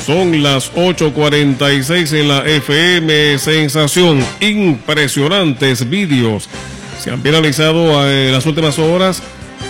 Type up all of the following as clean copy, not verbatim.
Son las 8:46 en la FM Sensación. Impresionantes vídeos se han viralizado en las últimas horas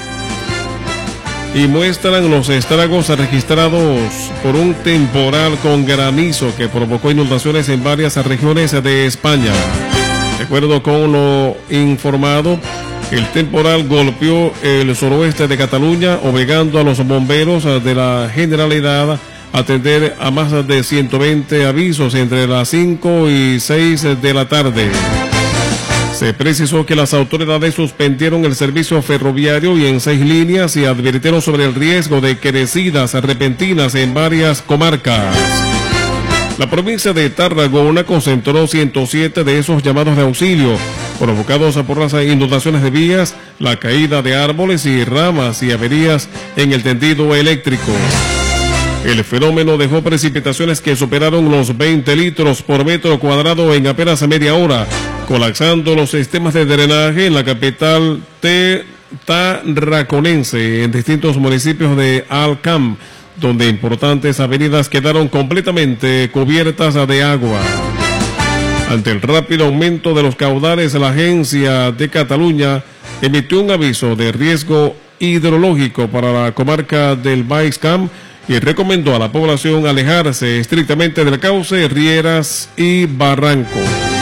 y muestran los estragos registrados por un temporal con granizo que provocó inundaciones en varias regiones de España. De acuerdo con lo informado, el temporal golpeó el suroeste de Cataluña, obligando a los bomberos de la Generalidad a atender a más de 120 avisos entre las 5 y 6 de la tarde. Se precisó que las autoridades suspendieron el servicio ferroviario y en 6 líneas y advirtieron sobre el riesgo de crecidas repentinas en varias comarcas. La provincia de Tarragona concentró 107 de esos llamados de auxilio, provocados por las inundaciones de vías, la caída de árboles y ramas y averías en el tendido eléctrico. El fenómeno dejó precipitaciones que superaron los 20 litros por metro cuadrado en apenas media hora, colapsando los sistemas de drenaje en la capital tarraconense en distintos municipios de Alcam, donde importantes avenidas quedaron completamente cubiertas de agua. Ante el rápido aumento de los caudales, la Agencia de Cataluña emitió un aviso de riesgo hidrológico para la comarca del Baix Camp y recomendó a la población alejarse estrictamente del cauce, rieras y barrancos.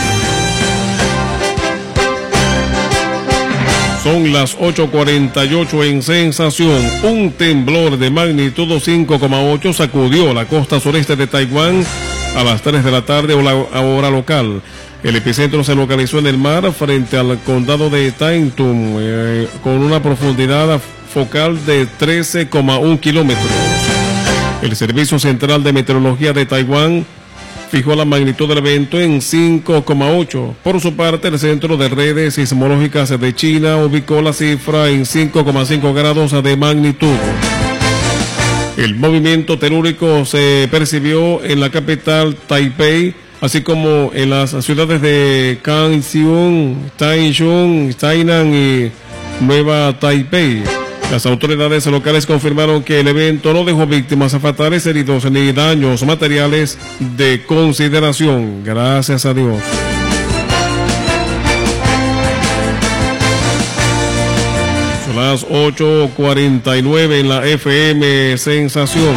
Son las 8:48 en Sensación. Un temblor de magnitud 5,8 sacudió la costa sureste de Taiwán a las 3 de la tarde hora local. El epicentro se localizó en el mar frente al condado de Taitung con una profundidad focal de 13,1 kilómetros. El Servicio Central de Meteorología de Taiwán fijó la magnitud del evento en 5,8. Por su parte, el Centro de Redes Sismológicas de China ubicó la cifra en 5,5 grados de magnitud. El movimiento telúrico se percibió en la capital Taipei, así como en las ciudades de Kaohsiung, Taichung, Tainan y Nueva Taipei. Las autoridades locales confirmaron que el evento no dejó víctimas fatales, heridos ni daños materiales de consideración. Gracias a Dios. Son las 8:49 en la FM Sensación.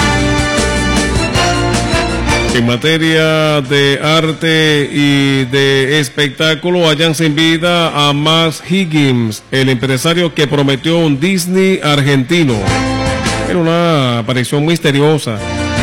En materia de arte y de espectáculo, hallan sin vida a Max Higgins, el empresario que prometió un Disney argentino. Era una aparición misteriosa.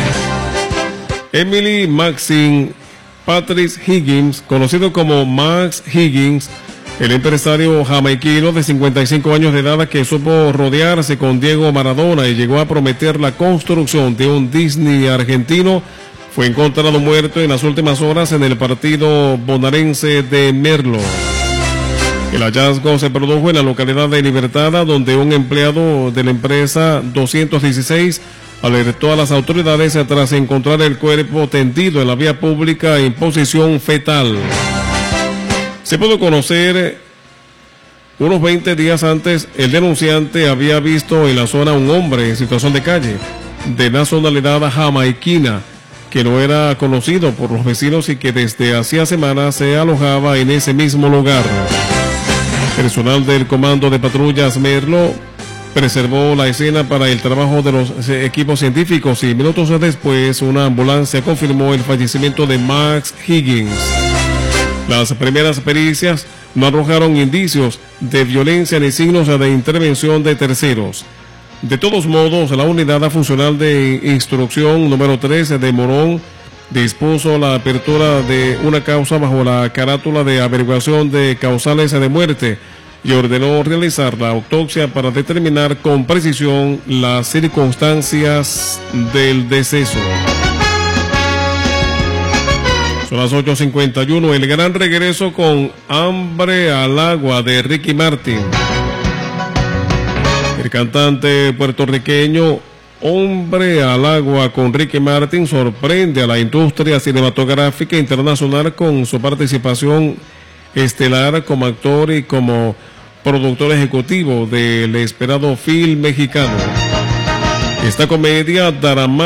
Emily Maxine Patrice Higgins, conocido como Max Higgins, el empresario jamaiquino de 55 años de edad que supo rodearse con Diego Maradona y llegó a prometer la construcción de un Disney argentino, fue encontrado muerto en las últimas horas en el partido bonaerense de Merlo. El hallazgo se produjo en la localidad de Libertad, donde un empleado de la empresa 216 alertó a las autoridades tras encontrar el cuerpo tendido en la vía pública en posición fetal. Se pudo conocer unos 20 días antes, el denunciante había visto en la zona un hombre en situación de calle, de nacionalidad jamaiquina, que no era conocido por los vecinos y que desde hacía semanas se alojaba en ese mismo lugar. Personal del Comando de Patrullas Merlo preservó la escena para el trabajo de los equipos científicos y minutos después una ambulancia confirmó el fallecimiento de Max Higgins. Las primeras pericias no arrojaron indicios de violencia ni signos de intervención de terceros. De todos modos, la unidad funcional de instrucción número 13 de Morón dispuso la apertura de una causa bajo la carátula de averiguación de causales de muerte y ordenó realizar la autopsia para determinar con precisión las circunstancias del deceso. Son las 8:51, el gran regreso con Hambre al Agua de Ricky Martin. El cantante puertorriqueño Hombre al Agua con Ricky Martin sorprende a la industria cinematográfica internacional con su participación estelar como actor y como productor ejecutivo del esperado film mexicano. Esta comedia dará